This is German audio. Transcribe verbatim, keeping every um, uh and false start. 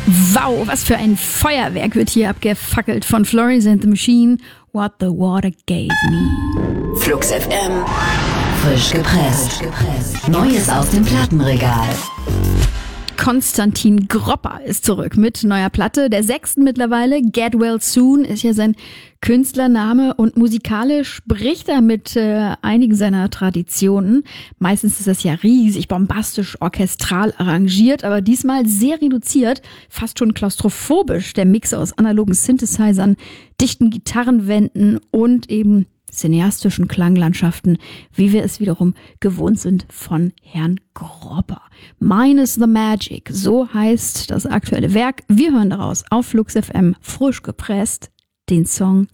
Wow, was für ein Feuerwerk wird hier abgefackelt von Florence and the Machine. What the Water Gave Me. Flux F M. Frisch gepresst. Neues aus dem Plattenregal. Konstantin Gropper ist zurück mit neuer Platte, der sechsten mittlerweile. Get Well Soon ist ja sein Künstlername und musikalisch spricht er mit äh, einigen seiner Traditionen. Meistens ist das ja riesig, bombastisch, orchestral arrangiert, aber diesmal sehr reduziert, fast schon klaustrophobisch. Der Mix aus analogen Synthesizern, dichten Gitarrenwänden und eben cineastischen Klanglandschaften, wie wir es wiederum gewohnt sind von Herrn Gropper. Mine is the Magic, so heißt das aktuelle Werk. Wir hören daraus auf Flux F M frisch gepresst den Song